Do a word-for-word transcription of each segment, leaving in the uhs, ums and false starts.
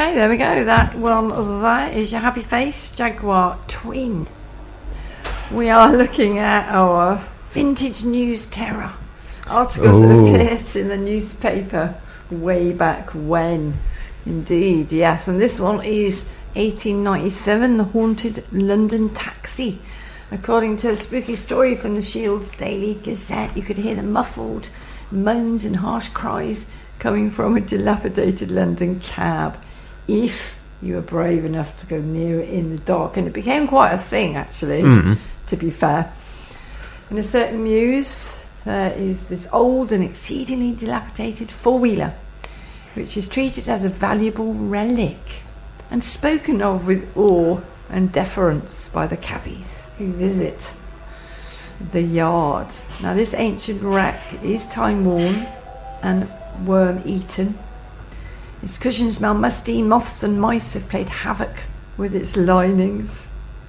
Okay, there we go. That one there is your Happy Face Jaguar Twin. We are looking at our vintage news terror. Articles that appeared in the newspaper way back when. Indeed, yes. And this one is eighteen ninety-seven, The Haunted London Taxi. According to a spooky story from the Shields Daily Gazette, you could hear the muffled moans and harsh cries coming from a dilapidated London cab, if you were brave enough to go near it in the dark. And it became quite a thing, actually, mm. to be fair. In a certain mews, there is this old and exceedingly dilapidated four-wheeler, which is treated as a valuable relic and spoken of with awe and deference by the cabbies who visit the yard. Now, this ancient wreck is time-worn and worm-eaten. Its cushions smell musty, moths and mice have played havoc with its linings.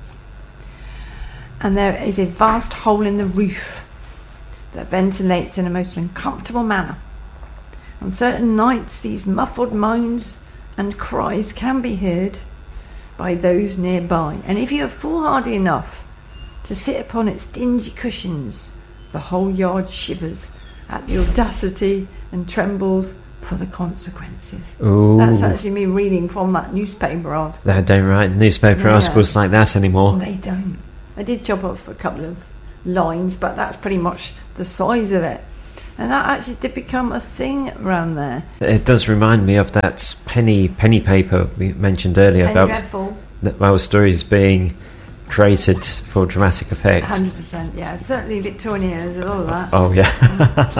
And there is a vast hole in the roof that ventilates in a most uncomfortable manner. On certain nights, these muffled moans and cries can be heard by those nearby. And if you are foolhardy enough to sit upon its dingy cushions, the whole yard shivers at the audacity and trembles for the consequences. Ooh. That's actually me reading from that newspaper article. They don't write newspaper yeah. articles like that anymore. They don't. I did chop off a couple of lines, but that's pretty much the size of it. And that actually did become a thing around there. It does remind me of that penny penny paper we mentioned earlier Penny about Dreadful. That our stories being created for dramatic effect. one hundred percent, yeah. Certainly Victorian, there's a lot of that. Oh, yeah.